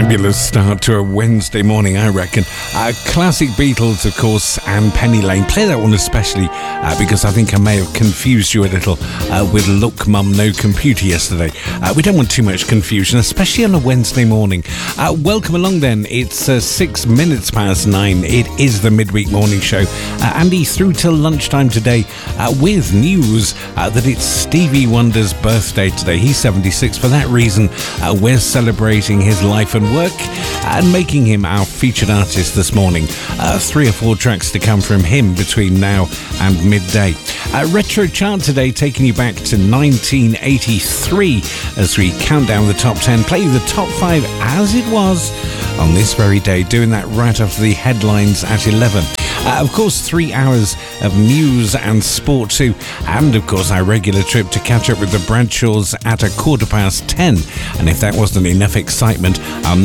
Fabulous start to a Wednesday morning, I reckon. Classic Beatles, of course, and Penny Lane. Play that one especially because I think I may have confused you a little with Look Mum, No Computer yesterday. We don't want too much confusion, especially on a Wednesday morning. Welcome along then. It's 6 minutes past 9. It is the Midweek Morning Show. Andy through till lunchtime today with news that it's Stevie Wonder's birthday today. He's 76. For that reason, we're celebrating his life and work and making him our featured artist this morning. 3 or 4 tracks to come from him between now and midday. Retro chart today taking you back to 1983 as we count down the top 10, play the top 5 as it was on this very day, doing that right after the headlines at 11. Of course, 3 hours of news and sport too, and of course our regular trip to catch up with the Bradshaws at 10:15. And if that wasn't enough excitement, our